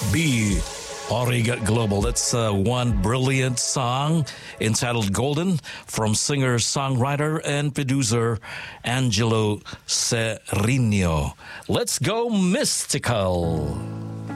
B. Origa Global. That's one brilliant song entitled Golden from singer, songwriter, and producer Angelo Serino. Let's go mystical.